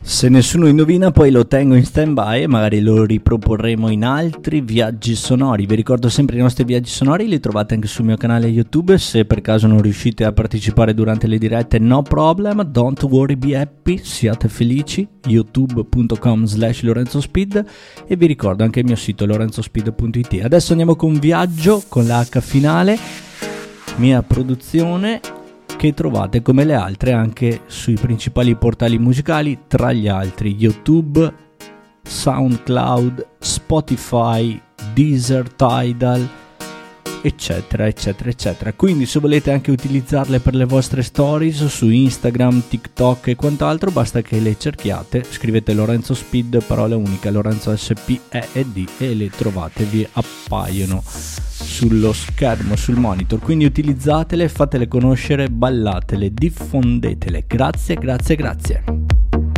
Se nessuno indovina poi lo tengo in stand-by e magari lo riproporremo in altri viaggi sonori. Vi ricordo sempre i nostri viaggi sonori, li trovate anche sul mio canale YouTube. Se per caso non riuscite a partecipare durante le dirette, no problem, don't worry, be happy, siate felici, youtube.com/LorenzoSpeed, e vi ricordo anche il mio sito lorenzospeed.it. Adesso andiamo con Viaggio con la H finale, mia produzione, che trovate come le altre anche sui principali portali musicali, tra gli altri YouTube, SoundCloud, Spotify, Deezer, Tidal, eccetera eccetera eccetera. Quindi se volete anche utilizzarle per le vostre stories su Instagram, TikTok e quant'altro, basta che le cerchiate, scrivete Lorenzo Speed, parola unica, Lorenzo SPEED, e le trovate, vi appaiono sullo schermo, sul monitor. Quindi utilizzatele, fatele conoscere, ballatele, diffondetele. Grazie, grazie, grazie.